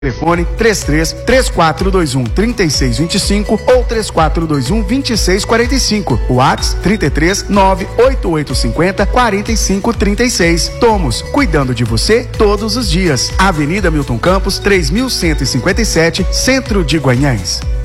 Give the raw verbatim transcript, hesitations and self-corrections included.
Telefone três três, três quatro dois um, três seis dois cinco ou três quatro dois um, dois seis quatro cinco. WhatsApp trinta e três, nove oito oito cinco zero, quatro cinco três seis. Tomos, cuidando de você todos os dias. Avenida Milton Campos, três mil cento e cinquenta e sete, Centro de Guanhães.